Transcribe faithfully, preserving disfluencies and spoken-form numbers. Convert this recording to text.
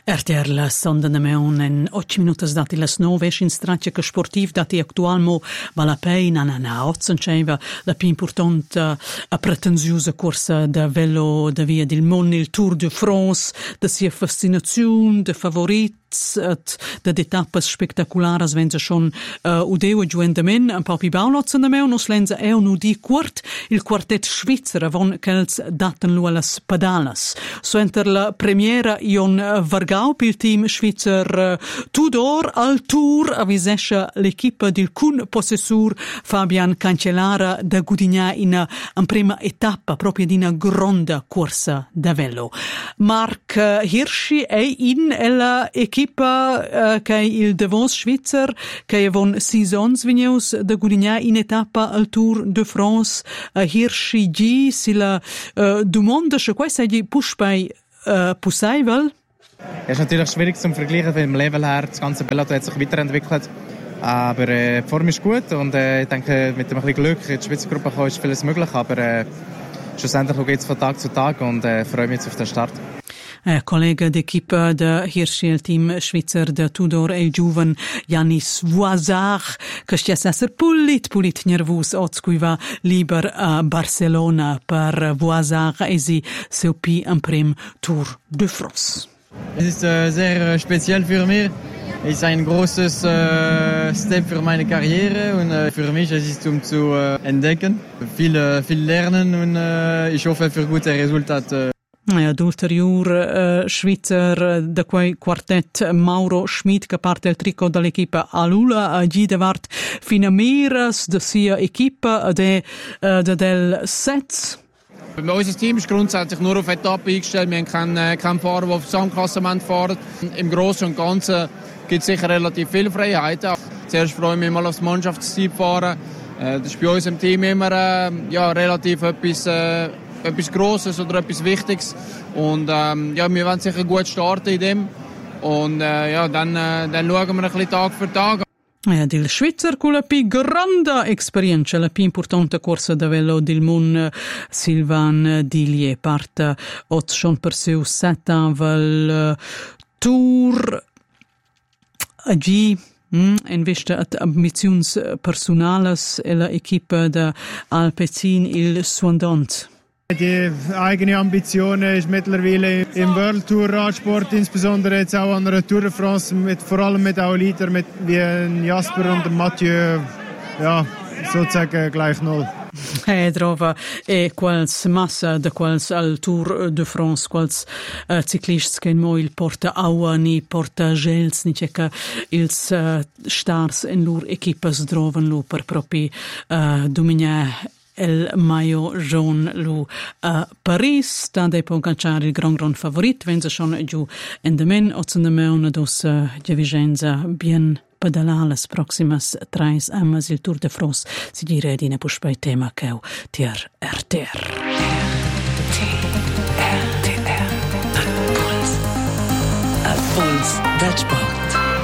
R T R la sonda na meun en otto minutas dati las nove in straccia sportiv dati actualmo balapei na na na otsenceva la più importante a pretensiosa corsa da velo da via del mondo il Tour de France da sia fascinazione de favorit et de etappes spectaculares wenn sie schon uh, udeu e giuendamen un po' pi baulozza na meu nos lenza e un udi quart il quartet svizzera von kels daten lu alas padalas so enter la premiera ion vargau pil team svizzer uh, Tudor al Tour avisescia l'equipa del cun possessur Fabian Cancellara da Gudigna in una prima etappa proprio di una gronda corsa da velo. Marc uh, Hirschi è in la equipa Uh, che il Davos Svizzer che avon seasons vigneus da Gudigna in etappa al Tour de France uh, Hirschi G si la uh, domanda se questa è pushbei uh, possibile. Es ist natürlich schwierig zum Vergleichen vom Level her. Das ganze Peloton hat sich weiterentwickelt. Aber äh, die Form ist gut und äh, ich denke, mit ein bisschen Glück in die Schweizer Gruppe kommen ist vieles möglich. Aber äh, schlussendlich geht es von Tag zu Tag und äh, freue mich jetzt auf den Start. Eh, collega d'equipa de Hirschi, il team svizzer de Tudor e giuven Janis Voisard, che sties esser pulit, pulit nervus, oz cui va lieber a Barcelona per Voisard e si seu pi am prim Tour de France. Es ist äh, sehr speziell für mich. Es ist ein großes äh, Step für meine Karriere und äh, für mich es ist um zu äh, entdecken, viel, äh, viel lernen und äh, ich hoffe für gute Resultate. Ja, d'ulterior uh, Svizzer da quei quartet Mauro Schmid che parte il tricot dall'equipa Alula a Gidevart fina miras de sia equipa de, uh, de del Sets. Unser Team ist grundsätzlich nur auf Etappe eingestellt. Wir haben keinen, keinen Fahrer, der auf Gesamtklassement fährt. Im Großen und Ganzen gibt es sicher relativ viele Freiheiten. Zuerst freue ich mich mal aufs Mannschaftsteam fahren. Das ist bei uns im Team immer äh, ja, relativ etwas äh, etwas Grosses oder etwas Wichtiges und ähm, ja, wir werden sicher gut starten in dem und äh, ja, dann, äh, dann schauen wir ein bisschen Tag für Tag. Eh, del Svizzer con la più grande esperienza, la più importante corsa da velo del mondo, Sylvain Dillier parte ot schon per seu settavel Tour G Mm, in vista at ambizions personales e la equipa da Alpecin il Suandant. Die eigene Ambition ist mittlerweile im World Tour Radsport, insbesondere jetzt auch an der Tour de France, mit, vor allem mit auch Leader mit wie Jasper und Mathieu, ja, sozusagen gleich null. E trova e quals massa de quals al Tour de France quals uh, ciclists che mo il porta aua ni porta gels ni che ils uh, stars in lur equipas droven lu per propi uh, domina el maio jaune lu a Paris da de po ganciare il gran gran favorit wenn sie schon giù in de men oz in de meun dos uh, Vicenza bien pedalales proximas trais amas il Tour de France si di redine pushpai tema keu tier R T R R T R Puls A Puls del Sport.